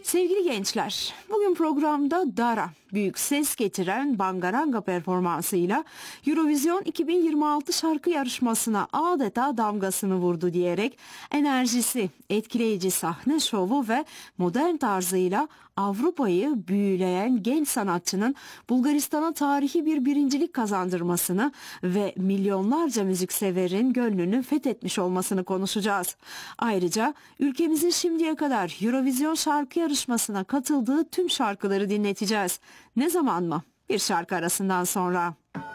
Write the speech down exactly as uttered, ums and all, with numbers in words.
Sevgili gençler, bugün programda Dara, büyük ses getiren Bangaranga performansıyla Eurovision iki bin yirmi altı şarkı yarışmasına adeta damgasını vurdu diyerek enerjisi, etkileyici sahne şovu ve modern tarzıyla Avrupa'yı büyüleyen genç sanatçının Bulgaristan'a tarihi bir birincilik kazandırmasını ve milyonlarca müzikseverin gönlünü fethetmiş olmasını konuşacağız. Ayrıca ülkemizin şimdiye kadar Eurovision şarkı yarışmasına katıldığı tüm şarkıları dinleteceğiz. Ne zaman mı? Bir şarkı arasından sonra.